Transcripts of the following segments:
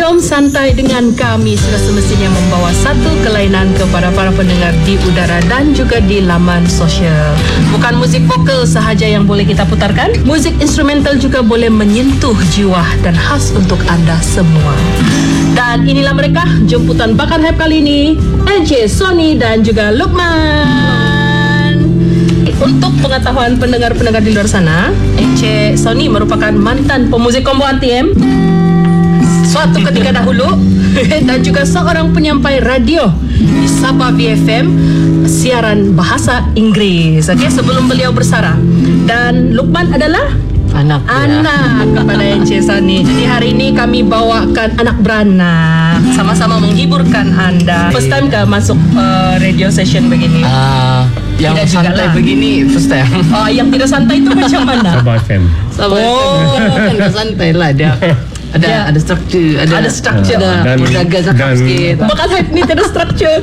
Jom santai dengan kami, sudah semestinya membawa satu kelainan kepada para pendengar di udara dan juga di laman sosial. Bukan muzik vokal sahaja yang boleh kita putarkan, muzik instrumental juga boleh menyentuh jiwa dan khas untuk anda semua. Dan inilah mereka, jemputan Bakat Hype kali ini, Encik Sony dan juga Luqman. Untuk pengetahuan pendengar-pendengar di luar sana, Encik Sony merupakan mantan pemuzik combo ATM suatu ketika dahulu dan juga seorang penyampai radio di Sabah BFM siaran bahasa Inggris. Okey, sebelum beliau bersara. Dan Luqman adalah anak kepada Encik Sony. Jadi hari ini kami bawakan anak beranak, sama-sama menghiburkan anda. First time ke masuk radio session begini? Yang tidak santai begini first time. Yang tidak santai itu macam mana? Sabah FM. Kan tak santai lah dia. Ada struktur, ada berjaga cakap sikit. Bakat Hype ni tiada struktur.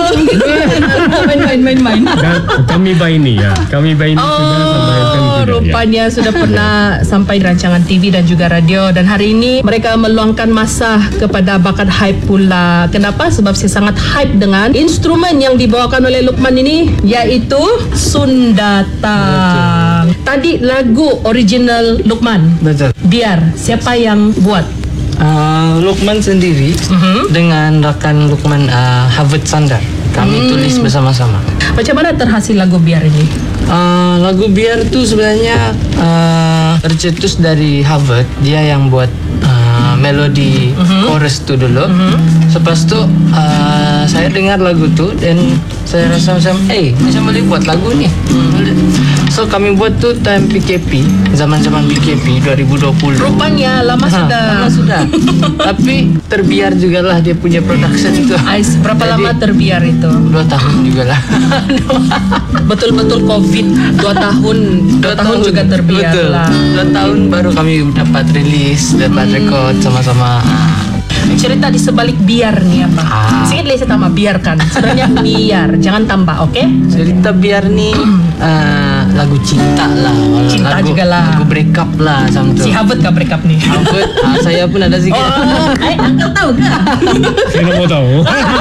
Main. Dan kami Baini ya. Kami Baini sudah Sabah FM sudah. Rupanya sudah pernah sampai rancangan TV dan juga radio, dan hari ini mereka meluangkan masa kepada Bakat Hype pula. Kenapa? Sebab saya sangat hype dengan instrumen yang dibawakan oleh Luqman ini, iaitu Sundatang. Tadi lagu original Luqman. Betul. Biar, siapa yang buat? Luqman sendiri dengan rakan Luqman Harvard Sandar. Kami tulis bersama-sama. Macam mana terhasil lagu Biar ini? Lagu Biar tu sebenarnya tercetus dari Harvard. Dia yang buat melodi chorus tu dulu. Lepas tu saya dengar lagu tu dan saya rasa macam macam boleh buat lagu ni. So kami buat tu time PKP, zaman-zaman PKP 2020. Rupanya lama sudah. Tapi terbiar jugalah dia punya production tu. Berapa lama terbiar itu? 2 tahun jugalah. Betul-betul COVID 2 tahun juga terbiar. Betul. Lah. 2 tahun baru kami dapat rilis, dapat record sama-sama. Cerita di sebalik Biar ni apa? Sikit lagi saya tambah, biarkan. Sebenarnya Biar, jangan tambah, okey? Cerita Biar ni lagu cinta lah. Cinta juga lah. Lagu break up lah macam tu. Si Harvard kah break up ni? Harvard, saya pun ada sikit. Uncle tahu ke? Saya tak mau tahu.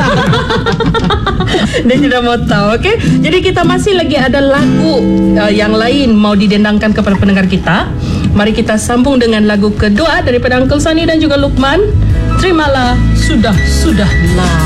Dia tidak mau tahu, okey? Jadi kita masih lagi ada lagu yang lain mau didendangkan kepada pendengar kita. Mari kita sambung dengan lagu kedua daripada Uncle Sony dan juga Luqman. Terimalah Sudah-Sudahlah.